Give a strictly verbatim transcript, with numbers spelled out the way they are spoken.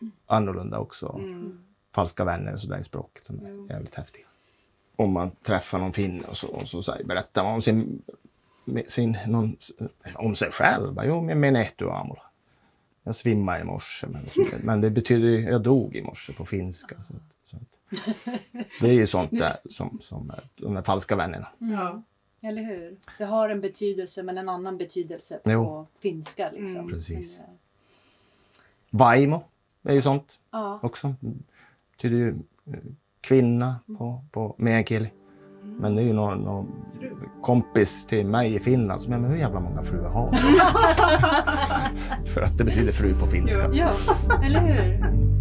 annorlunda också. Mm. Falska vänner och sådär i språket som är mm. jävligt häftiga. Om man träffar någon finne och så, och så säger, berättar man om sin, sin någon, om sig själv. Jo, men menehtu aamulla. Jag svimmade i morse, men, men det betyder ju jag dog i morse på finska. Så, så att, det är ju sånt där som, som de där falska vännerna. Ja. Eller hur? Det har en betydelse, men en annan betydelse på jo. finska. Liksom. Mm. Precis. Men, vaimo är ju sånt ja. också. Det betyder ju kvinna på, på meänkieli. Mm. Men det är ju någon, någon kompis till mig i Finland som är men hur jävla många fruar har För att det betyder fru på finska. Ja, eller hur?